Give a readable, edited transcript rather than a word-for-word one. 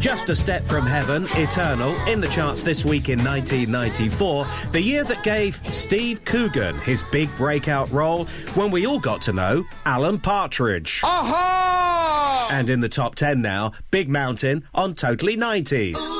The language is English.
Just a Step from Heaven, Eternal, in the charts this week in 1994, the year that gave Steve Coogan his big breakout role when we all got to know Alan Partridge. Aha! And in the top 10 now, Big Mountain on Totally 90s.